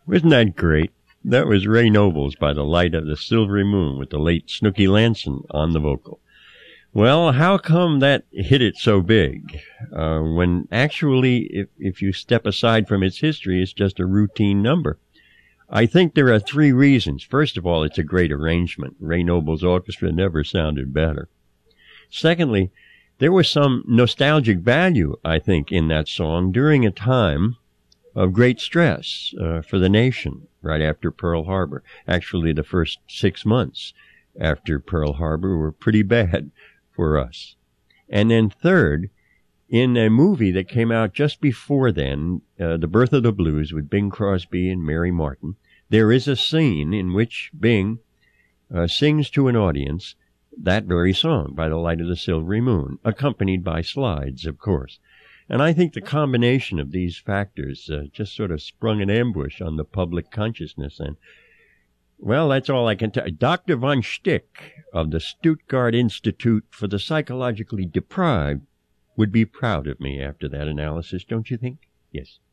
Wasn't that great? That was Ray Nobles by the Light of the Silvery Moon with the late Snooky Lanson on the vocal. Well, how come that hit it so big? When actually, if you step aside from its history, it's just a routine number. I think there are three reasons. First of all, it's a great arrangement. Ray Nobles' orchestra never sounded better. Secondly, there was some nostalgic value, I think, in that song during a time of great stress for the nation right after Pearl Harbor. Actually, the first 6 months after Pearl Harbor were pretty bad for us. And then third, in a movie that came out just before then, The Birth of the Blues with Bing Crosby and Mary Martin, there is a scene in which Bing sings to an audience that very song, By the Light of the Silvery Moon, accompanied by slides, of course. And I think the combination of these factors just sort of sprung an ambush on the public consciousness. And, well, that's all I can tell. Dr. von Stick of the Stuttgart Institute for the Psychologically Deprived would be proud of me after that analysis, don't you think? Yes.